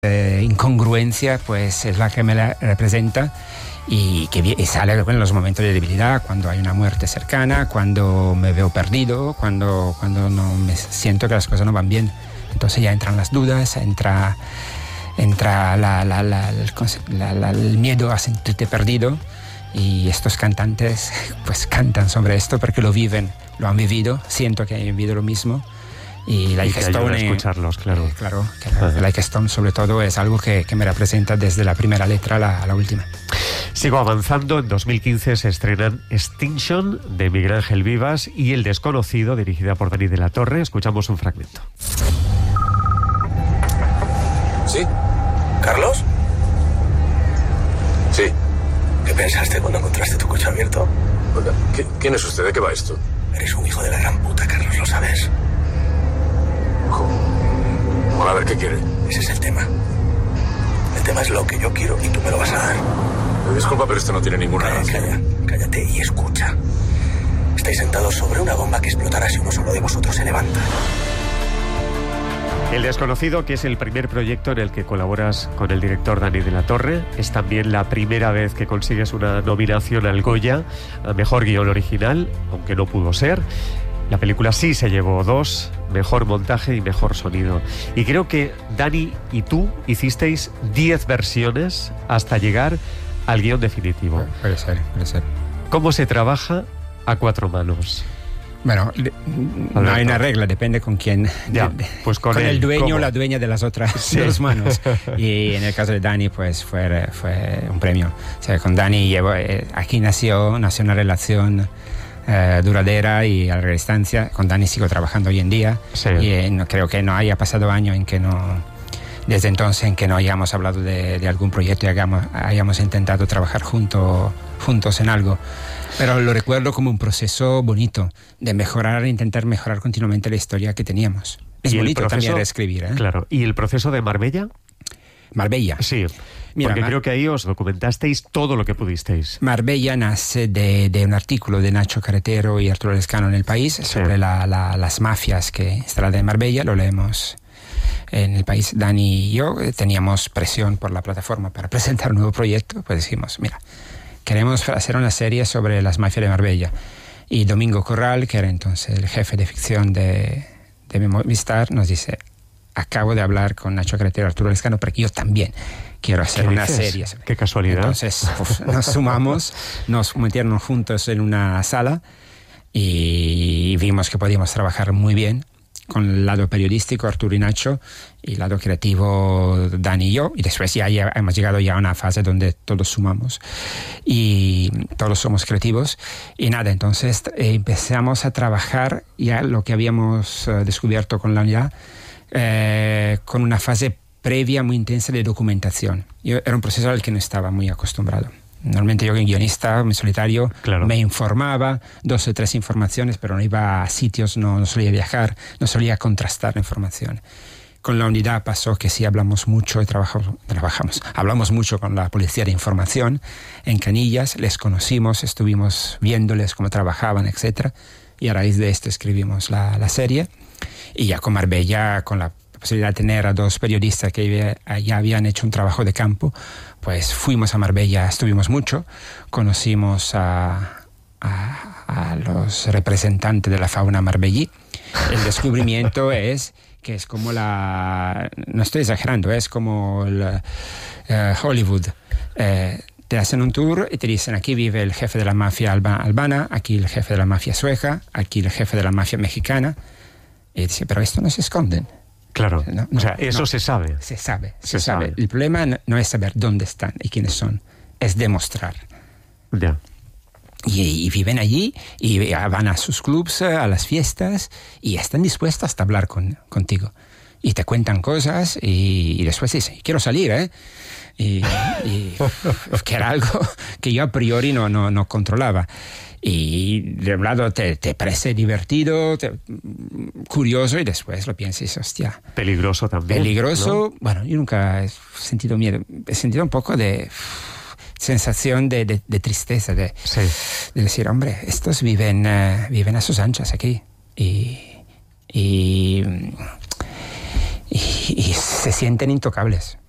incongruencia pues es la que me la representa y sale en los momentos de debilidad, cuando hay una muerte cercana, cuando me veo perdido, cuando no me siento que las cosas no van bien. Entonces ya entran las dudas, entra el miedo a sentirte perdido, y estos cantantes pues cantan sobre esto porque lo viven, lo han vivido, siento que han vivido lo mismo. Y Like a Stone, escucharlos, claro. Claro, Like a Stone sobre todo es algo que me representa desde la primera letra a la última. Sigo avanzando. En 2015 se estrenan Extinction, de Miguel Ángel Vivas, y El Desconocido, dirigida por Dani de la Torre. Escuchamos un fragmento. ¿Sí? ¿Carlos? Sí. ¿Qué pensaste cuando encontraste tu coche abierto? Oiga, ¿quién es usted? ¿De qué va esto? Eres un hijo de la gran puta, Carlos, ¿lo sabes? Bueno, a ver, ¿qué quiere? Ese es el tema. El tema es lo que yo quiero y tú me lo vas a dar. Disculpa, pero esto no tiene ninguna razón. Cállate y escucha. Estáis sentados sobre una bomba que explotará si uno solo de vosotros se levanta. El Desconocido, que es el primer proyecto en el que colaboras con el director Dani de la Torre, es también la primera vez que consigues una nominación al Goya a Mejor Guión Original, aunque no pudo ser. La película sí se llevó 2, Mejor Montaje y Mejor Sonido. Y creo que Dani y tú hicisteis 10 versiones hasta llegar al guión definitivo. Puede ser. ¿Cómo se trabaja a 4 manos? Bueno, no hay una regla, depende con quién. Pues con el dueño ¿cómo? O la dueña de las otras dos manos. Y en el caso de Dani, pues fue un premio. O sea, con Dani aquí nació una relación duradera y a larga distancia. Con Dani sigo trabajando hoy en día. Sí. Y creo que no haya pasado año en que no... Desde entonces en que no hayamos hablado de algún proyecto y hayamos intentado trabajar juntos en algo. Pero lo recuerdo como un proceso bonito de intentar mejorar continuamente la historia que teníamos. Es bonito también reescribir, ¿eh? Claro. ¿Y el proceso de Marbella? Marbella. Sí, porque creo que ahí os documentasteis todo lo que pudisteis. Marbella nace de un artículo de Nacho Carretero y Arturo Lescano en El País sobre las mafias que instaladas en Marbella. Lo leemos en El País. Dani y yo teníamos presión por la plataforma para presentar un nuevo proyecto. Pues dijimos, mira, queremos hacer una serie sobre las mafias de Marbella. Y Domingo Corral, que era entonces el jefe de ficción de Movistar, nos dice: acabo de hablar con Nacho Carretero y Arturo Lescano porque yo también quiero hacer una serie. Qué casualidad. Entonces nos sumamos, nos metieron juntos en una sala y vimos que podíamos trabajar muy bien con el lado periodístico, Arturo y Nacho, y el lado creativo, Dani y yo. Y después ya hemos llegado a una fase donde todos sumamos y todos somos creativos. Y nada, entonces empezamos a trabajar ya lo que habíamos descubierto con la unidad, con una fase previa muy intensa de documentación. Era un proceso al que no estaba muy acostumbrado. Normalmente yo, guionista, mi solitario, me informaba 2 o 3 informaciones, pero no iba a sitios, no solía viajar, no solía contrastar la información. Con la unidad pasó que sí hablamos mucho y hablamos mucho con la Policía de Información en Canillas, les conocimos, estuvimos viéndoles cómo trabajaban, etc. Y a raíz de esto escribimos la serie. Y ya con Marbella, con la posibilidad de tener a 2 periodistas que ya habían hecho un trabajo de campo, pues fuimos a Marbella, estuvimos mucho, conocimos a los representantes de la fauna marbellí. El descubrimiento es que es como no estoy exagerando, es como Hollywood. Te hacen un tour y te dicen: aquí vive el jefe de la mafia albana, aquí el jefe de la mafia sueca, aquí el jefe de la mafia mexicana. Y dice: pero esto no se esconden. Claro, eso se sabe. Se sabe. El problema no es saber dónde están y quiénes son, es demostrar. Ya. Y viven allí y van a sus clubs, a las fiestas, y están dispuestos hasta hablar contigo. Y te cuentan cosas y después dicen: quiero salir, ¿eh? Y que era algo que yo a priori no controlaba. Y de un lado te parece divertido, curioso, y después lo piensas: hostia. Peligroso también. Peligroso, ¿no? Bueno, yo nunca he sentido miedo. He sentido un poco de sensación de tristeza, de decir: hombre, estos viven a sus anchas aquí. Y se sienten intocables.